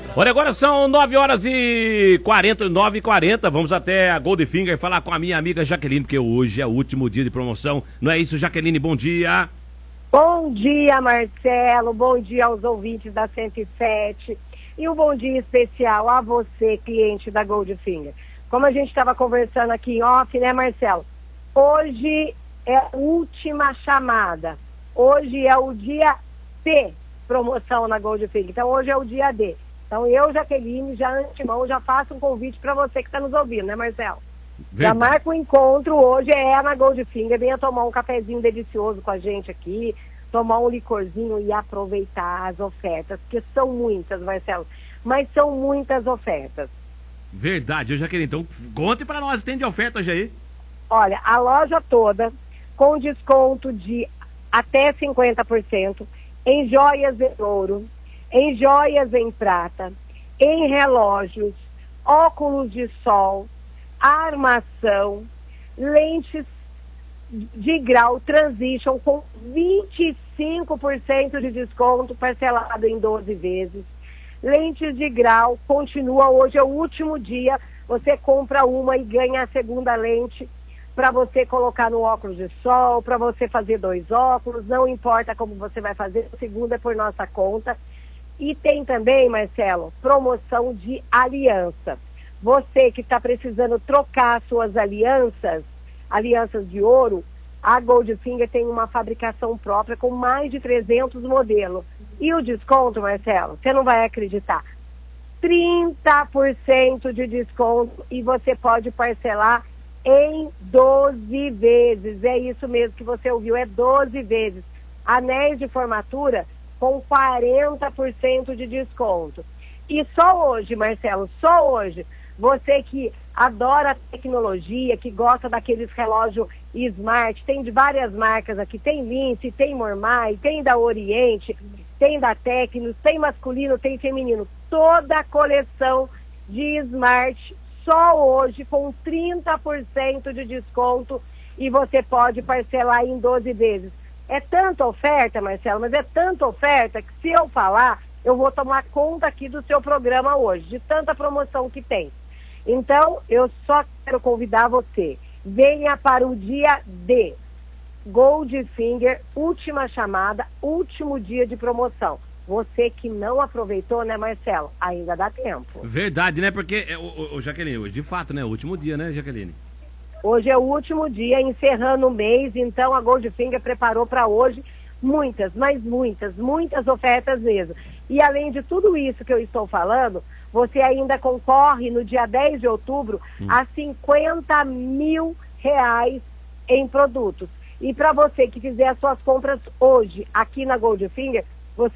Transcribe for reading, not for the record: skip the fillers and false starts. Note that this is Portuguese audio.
Olha, agora são 9h49h40. Vamos até a Goldfinger falar com a minha amiga Jaqueline, porque hoje é o último dia de promoção. Não é isso, Jaqueline? Bom dia. Bom dia, Marcelo. Bom dia aos ouvintes da 107. E um bom dia especial a você, cliente da Goldfinger. Como a gente estava conversando aqui em off, né, Marcelo? Hoje é a última chamada. Hoje é o dia D promoção na Goldfinger. Então, hoje é o dia D. Então, eu, Jaqueline, já antemão, já faço um convite para você que está nos ouvindo, né, Marcelo? Verdade. Já marca o encontro hoje, na Goldfinger. Venha tomar um cafezinho delicioso com a gente aqui, tomar um licorzinho e aproveitar as ofertas, porque são muitas, Marcelo, mas são muitas ofertas. Verdade, eu já queria. Então, conte para nós, tem de oferta hoje aí? Olha, a loja toda com desconto de até 50% em joias em ouro, em joias em prata, em relógios, óculos de sol, armação, lentes de grau Transition com 25% de desconto parcelado em 12 vezes. Lentes de grau continua, hoje é o último dia, você compra uma e ganha a segunda lente para você colocar no óculos de sol, para você fazer 2 óculos, não importa como você vai fazer, a segunda é por nossa conta. E tem também, Marcelo, promoção de aliança. Você que está precisando trocar suas alianças de ouro, a Goldfinger tem uma fabricação própria com mais de 300 modelos. E o desconto, Marcelo, você não vai acreditar, 30% de desconto e você pode parcelar em 12 vezes. É isso mesmo que você ouviu, é 12 vezes. Anéis de formatura com 40% de desconto. E só hoje, Marcelo, só hoje, você que adora tecnologia, que gosta daqueles relógios smart, tem de várias marcas aqui, tem Lince, tem Mormai, tem da Oriente, tem da Tecnos, tem masculino, tem feminino, toda a coleção de smart, só hoje com 30% de desconto e você pode parcelar em 12 vezes. É tanta oferta, Marcelo, mas é tanta oferta que se eu falar, eu vou tomar conta aqui do seu programa hoje, de tanta promoção que tem. Então, eu só quero convidar você, venha para o dia D, Goldfinger, última chamada, último dia de promoção. Você que não aproveitou, né, Marcelo? Ainda dá tempo. Verdade, né? Porque, Jaqueline, hoje de fato, né? O último dia, né, Jaqueline? Hoje é o último dia, encerrando o mês, então a Goldfinger preparou para hoje muitas, mas muitas ofertas mesmo. E além de tudo isso que eu estou falando, você ainda concorre no dia 10 de outubro a R$50 mil em produtos. E para você que fizer as suas compras hoje aqui na Goldfinger,